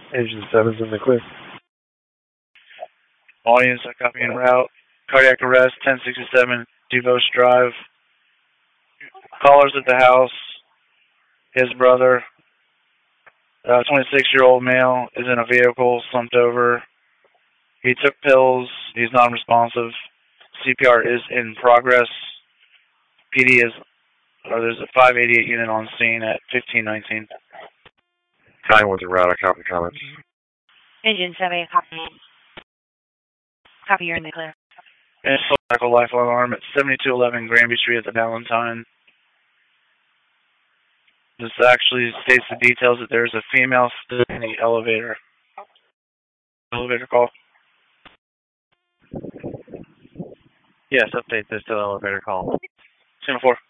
Agent 7's in the clear. All units are copying route. Cardiac arrest, 1067 DeVos Drive. Callers at the house. His brother, 26-year-old male, is in a vehicle, slumped over. He took pills. He's non-responsive. CPR is in progress. PD is, there's a 588 unit on scene at 1519. Time with the route. I copy comments. Engine 7, copy. Copy, you're in the clear. And tackle life alarm at 7211 Granby Street at the Valentine. This actually states the details that there's a female still in the elevator. Elevator call. Yes, update this to the elevator call. Semaphore.